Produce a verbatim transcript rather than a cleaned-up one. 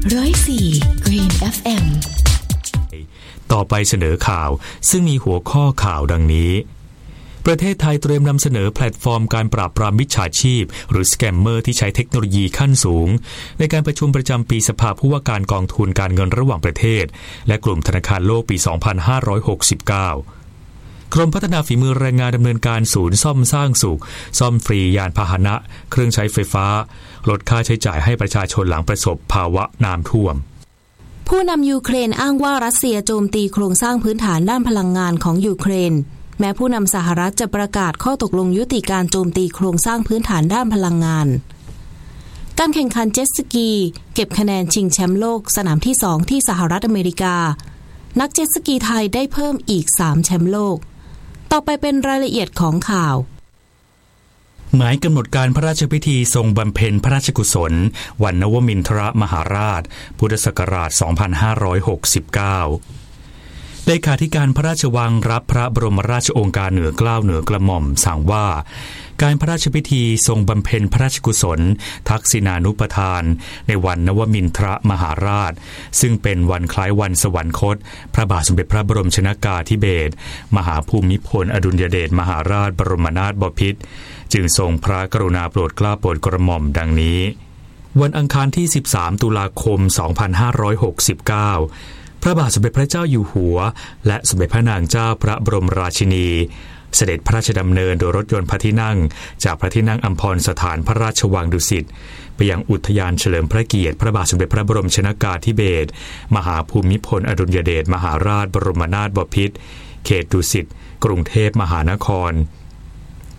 ร้อยสี่ Green เอฟ เอ็มต่อไปเสนอข่าวซึ่งมีหัวข้อข่าวดังนี้ประเทศไทยเตรียมนำเสนอแพลตฟอร์มการปราบปรามมิจฉาชีพหรือสแกมเมอร์ที่ใช้เทคโนโลยีขั้นสูงในการประชุมประจำปีสภาผู้ว่าการกองทุนการเงินระหว่างประเทศและกลุ่มธนาคารโลกปี สองพันห้าร้อยหกสิบเก้ากรมพัฒนาฝีมือแรงงานดำเนินการศูนย์ซ่อมสร้างสุขซ่อมฟรียานพาหนะเครื่องใช้ไฟฟ้าลดค่าใช้จ่ายให้ประชาชนหลังประสบภาวะน้ำท่วมผู้นำยูเครนอ้างว่ารัสเซียโจมตีโครงสร้างพื้นฐานด้านพลังงานของยูเครนแม้ผู้นำสหรัฐจะประกาศข้อตกลงยุติการโจมตีโครงสร้างพื้นฐานด้านพลังงานการแข่งขันเจ็ตสกีเก็บคะแนนชิงแชมป์โลกสนามที่สองที่สหรัฐอเมริกานักเจ็ตสกีไทยได้เพิ่มอีกสามแชมป์โลกต่อไปเป็นรายละเอียดของข่าวหมายกำหนดการพระราชพิธีทรงบำเพ็ญพระราชกุศลวันนวมินทรมหาราชพุทธศักราชสองพันห้าร้อยหกสิบเก้าเลขาธิการพระราชวังรับพระบรมราชโองการเหนือเกล้าเหนือกระหม่อมสั่งว่าการพระราชพิธีทรงบำเพ็ญพระราชกุศลทักษิณานุปทานในวันนวมินทรมหาราชซึ่งเป็นวันคล้ายวันสวรรคตพระบาทสมเด็จพระบรมชนกาธิเบศรมหาภูมิพลอดุลยเดชมหาราชบรมนาถบพิตรจึงทรงพระกรุณาโปรดเกล้าโปรดกระหม่อมดังนี้วันอังคารที่สิบสามตุลาคมสองพันห้าร้อยหกสิบเก้าพระบาทสมเด็จพระเจ้าอยู่หัวและสมเด็จพระนางเจ้าพระบรมราชินีเสด็จพระราชดำเนินโดยรถยนต์พระที่นั่งจากพระที่นั่งอัมพรสถานพระราชวังดุสิตไปยังอุทยานเฉลิมพระเกียรติพระบาทสมเด็จพระบรมชนกาธิเบศรมหาภูมิพลอดุลยเดชมหาราชบรมนาถบพิตรเขตดุสิตกรุงเทพมหานคร